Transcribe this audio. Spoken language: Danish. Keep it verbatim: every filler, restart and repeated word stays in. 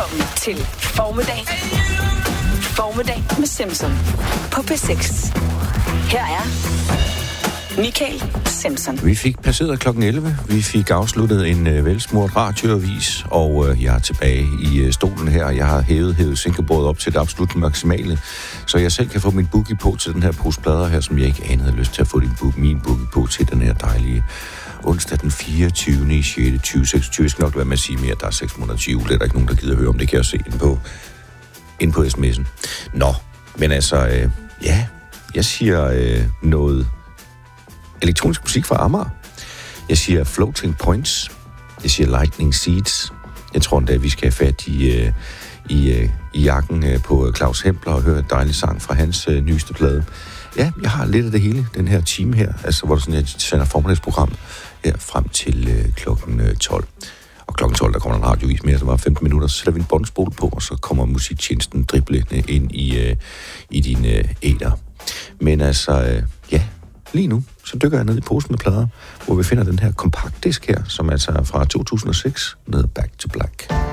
Velkommen til Formiddag. Formiddag med Simpson på P seks. Her er Michael Simpson. Vi fik passeret klokken elleve. Vi fik afsluttet en øh, velsmurt radioavis, og øh, jeg er tilbage i øh, stolen her. Jeg har hævet, hævet sænkebordet op til det absolut maksimale, så jeg selv kan få min boogie på til den her pose plader her, som jeg ikke anede havde lyst til at få din boogie, min boogie på til den her dejlige onsdag den fireogtyvende i sjette tyve seksogtyve. Jeg skal nok lade med at sige mere, der er seks måneder tyve. Det er der ikke nogen, der gider høre om. Det kan jeg se ind på, ind på sms'en. Nå, men altså, øh, ja, jeg siger øh, noget elektronisk musik fra Amager. Jeg siger Floating Points. Jeg siger Lightning Seeds. Jeg tror endda, vi skal have fat i, øh, i, øh, i jakken øh, på Claus Hempler og høre en dejlig sang fra hans øh, nyeste plade. Ja, jeg har lidt af det hele, den her time her, altså hvor der sådan, jeg sender formiddagsprogram her frem til øh, klokken øh, tolv. Og klokken tolv, der kommer en radiovis mere, så var femten minutter, så sætter vi en båndspol på, og så kommer musiktjenesten driblende ind i, øh, i dine øh, æter. Men altså, øh, ja, lige nu, så dykker jeg ned i posen med plader, hvor vi finder den her kompaktdisk her, som altså er fra to tusind og seks, med Back to Black.